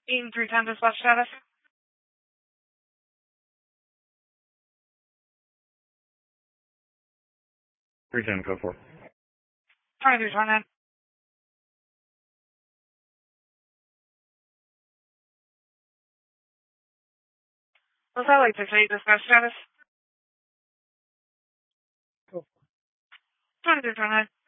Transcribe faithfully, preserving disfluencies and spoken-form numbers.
Eating three times dispatch status. three ten, code four. twenty-three twenty-nine. Was that like six eight dispatch status? Cool. twenty-three twenty-nine.